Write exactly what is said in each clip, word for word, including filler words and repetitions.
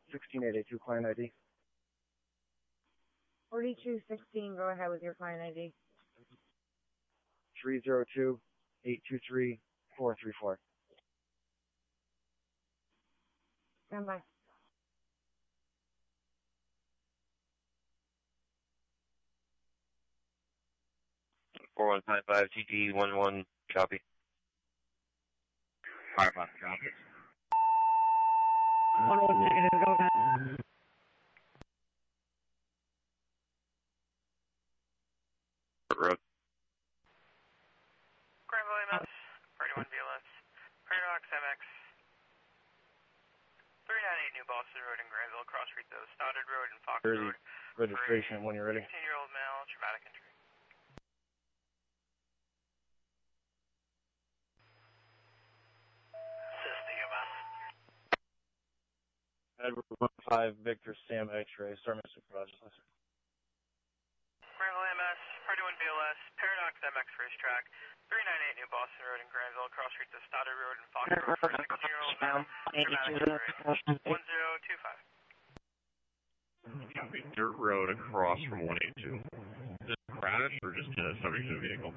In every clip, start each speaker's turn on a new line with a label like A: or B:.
A: sixteen eighty-two client I D.
B: forty-two sixteen, go ahead with your client I D.
A: three zero two, eight two three, four three four.
B: Stand by.
C: four one five five T T one one, copy.
D: five one, copy.
B: one one negative, go ahead.
C: Road.
E: Granville M S, thirty-one B L S, Paradox M X, three ninety-eight New Boston Road in Granville, cross street though, Stoddard Road and Fox
A: Jersey
E: Road.
A: registration when you're ready.
E: sixteen-year-old male, traumatic injury.
D: Assist E M S.
A: Edward one five Victor Sam X-ray, Star Mister Process.
E: Granville M S, thirty-one B L S, Paradox M X racetrack, three ninety-eight New Boston Road in Granville, cross street to Stoddard Road and Fox Road for sixteen-year-old male, traumatic injury. one zero two five.
D: Copy. Dirt road across from one eighty-two. Is it a crash or just a subject to the vehicle?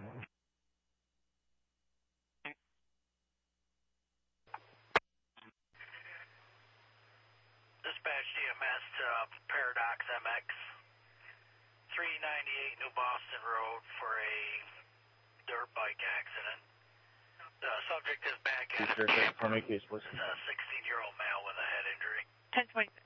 D: Dispatch D M S to Paradox M X, three ninety-eight New Boston Road for a dirt bike accident. The subject is back at a
A: How many cases, please?
D: sixteen-year-old male with a head injury.
F: ten twenty.